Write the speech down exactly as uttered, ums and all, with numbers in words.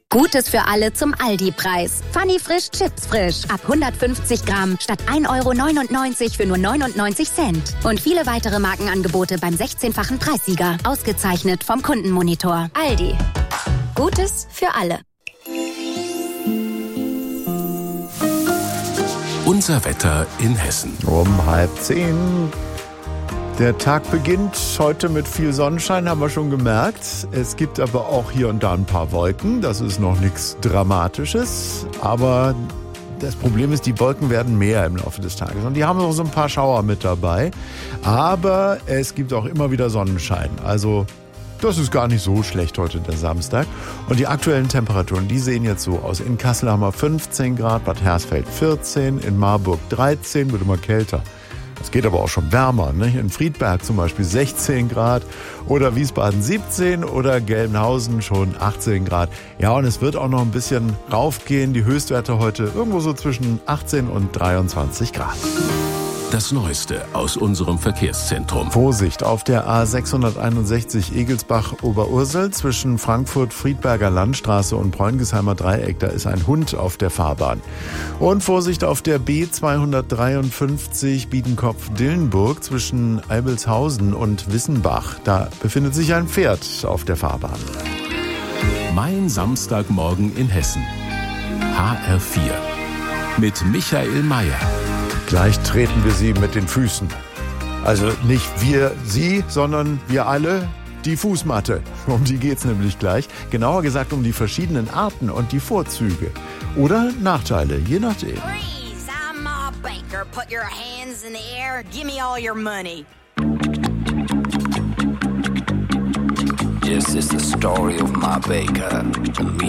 Gutes für alle zum Aldi-Preis. Funny Frisch Chips Frisch. Ab hundertfünfzig Gramm statt ein Euro neunundneunzig für nur neunundneunzig Cent. Und viele weitere Markenangebote beim sechzehnfachen Preissieger. Ausgezeichnet vom Kundenmonitor. Aldi. Gutes für alle. Unser Wetter in Hessen. Um halb zehn. Der Tag beginnt heute mit viel Sonnenschein, haben wir schon gemerkt. Es gibt aber auch hier und da ein paar Wolken. Das ist noch nichts Dramatisches. Aber das Problem ist, die Wolken werden mehr im Laufe des Tages. Und die haben noch so ein paar Schauer mit dabei. Aber es gibt auch immer wieder Sonnenschein. Also das ist gar nicht so schlecht heute, der Samstag. Und die aktuellen Temperaturen, die sehen jetzt so aus. In Kassel haben wir fünfzehn Grad, Bad Hersfeld vierzehn, in Marburg dreizehn, wird immer kälter. Es geht aber auch schon wärmer, ne? In Friedberg zum Beispiel sechzehn Grad oder Wiesbaden siebzehn oder Gelnhausen schon achtzehn Grad. Ja, und es wird auch noch ein bisschen raufgehen. Die Höchstwerte heute irgendwo so zwischen achtzehn und dreiundzwanzig Grad. Das Neueste aus unserem Verkehrszentrum. Vorsicht auf der A sechshunderteinundsechzig Egelsbach-Oberursel zwischen Frankfurt-Friedberger Landstraße und Bräungesheimer Dreieck. Da ist ein Hund auf der Fahrbahn. Und Vorsicht auf der B zweihundertdreiundfünfzig Biedenkopf-Dillenburg zwischen Eibelshausen und Wissenbach. Da befindet sich ein Pferd auf der Fahrbahn. Mein Samstagmorgen in Hessen. H R vier. Mit Michael Mayer. Gleich treten wir sie mit den Füßen. Also nicht wir, sie, sondern wir alle, die Fußmatte. Um die geht's nämlich gleich. Genauer gesagt um die verschiedenen Arten und die Vorzüge. Oder Nachteile, je nachdem. Freeze, I'm Ma Baker. Put your hands in the air. Give me all your money. This is the story of Ma Baker.